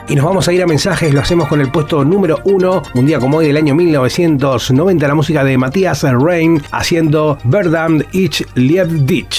Y nos vamos a ir a mensajes, lo hacemos con el puesto número 1, un día como hoy del año 1990, la música de Matías Rein haciendo Verdammt ich lieb dich.